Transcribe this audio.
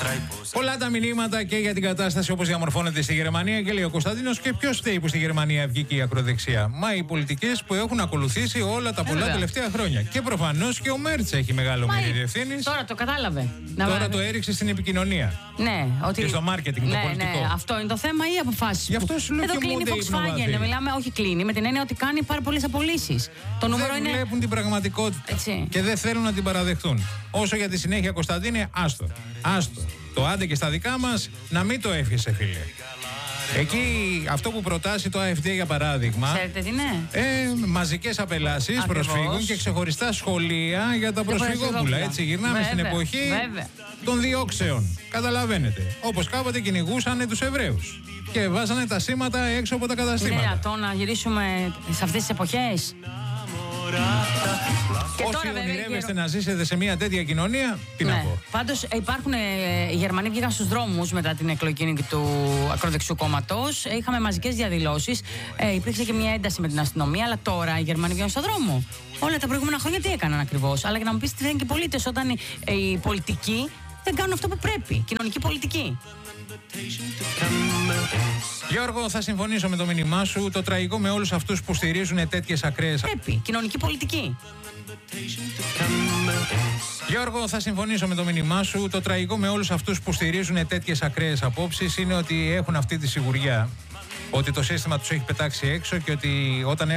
Πολλά τα μηνύματα και για την κατάσταση όπως διαμορφώνεται στη Γερμανία και λέει ο Κωνσταντίνος, και ποιος φταίει που στη Γερμανία βγήκε η ακροδεξιά? Μα οι πολιτικές που έχουν ακολουθήσει όλα τα πολλά τελευταία χρόνια. Και προφανώς και ο Μέρτς έχει μεγάλο μερίδιο ευθύνης. Τώρα το κατάλαβε. Τώρα το έριξε στην επικοινωνία. Ναι, ότι... Και στο μάρκετινγκ, το πολιτικό. Ναι, αυτό είναι το θέμα ή αποφάσεις? Γι' αυτό σου λέω. Εδώ κλείνει η Volkswagen. Μιλάμε, όχι κλείνει, με την έννοια ότι κάνει πάρα πολλές απολύσεις. Το νούμερο δεν είναι. Βλέπουν την πραγματικότητα. Έτσι. Και δεν θέλουν να την παραδεχτούν. Όσο για τη συνέχεια, Κωνσταντίνε, άστο. Το άντε και στα δικά μας, να μην το εύχεσαι, φίλε. Εκεί αυτό που προτάσει το AfD για παράδειγμα. Ξέρετε τι είναι? Μαζικές απελάσεις προσφύγων και ξεχωριστά σχολεία για τα προσφυγόπουλα. Έτσι, γυρνάμε στην εποχή των διώξεων. Καταλαβαίνετε. Όπως κάποτε κυνηγούσαν τους Εβραίους και βάζανε τα σήματα έξω από τα καταστήματα. Είναι δυνατόν να γυρίσουμε σε αυτές τις εποχές? Όσοι ονειρεύεστε να ζήσετε σε μια τέτοια κοινωνία, τι να πω. Πάντως υπάρχουν, οι Γερμανοί βγήκαν στους δρόμους μετά την εκλογή του ακροδεξιού κόμματος. Είχαμε μαζικές διαδηλώσεις. Υπήρξε και μια ένταση με την αστυνομία. Αλλά τώρα οι Γερμανοί βγαίνουν στον δρόμο. Όλα τα προηγούμενα χρόνια τι έκαναν ακριβώς? Αλλά για να μου πεις τι λένε και οι πολίτες όταν οι πολιτικοί δεν κάνουν αυτό που πρέπει. Κοινωνική πολιτική. Γιώργο, θα συμφωνήσω με το μήνυμά σου. Το τραγικό με όλους αυτούς που στηρίζουν τέτοιες ακραίες. Πρέπει. Κοινωνική πολιτική. Γιώργο, θα συμφωνήσω με το μήνυμά σου. Το τραγικό με όλους αυτούς που στηρίζουν τέτοιες ακραίες απόψεις είναι ότι έχουν αυτή τη σιγουριά ότι το σύστημα τους έχει πετάξει έξω και ότι όταν